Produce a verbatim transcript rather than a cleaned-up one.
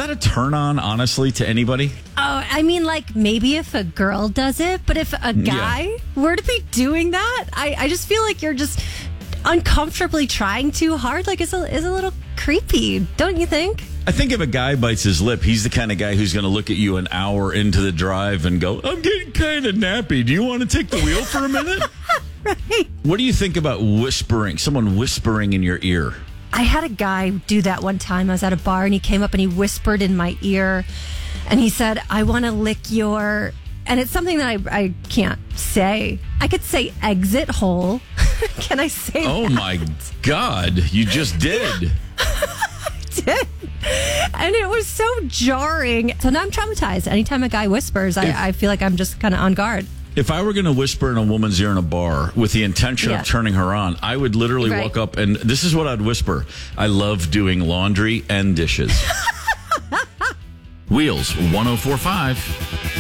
that a turn on, honestly, to anybody? Oh, I mean, like, maybe if a girl does it, but if a guy Yeah. were to be doing that, I, I just feel like you're just uncomfortably trying too hard. Like, it's a, it's a little creepy, don't you think? I think if a guy bites his lip, he's the kind of guy who's going to look at you an hour into the drive and go, I'm getting kind of nappy. Do you want to take the wheel for a minute? Right. What do you think about whispering, someone whispering in your ear? I had a guy do that one time. I was at a bar and he came up and he whispered in my ear and he said, I want to lick your... And it's something that I, I can't say. I could say exit hole. Can I say Oh, that? my God. You just did. did. And it was so jarring. So now I'm traumatized. Anytime a guy whispers, I, If- I feel like I'm just kind of on guard. If I were going to whisper in a woman's ear in a bar with the intention Yeah. of turning her on, I would literally Right. walk up and this is what I'd whisper. I love doing laundry and dishes. Wheels one oh four point five.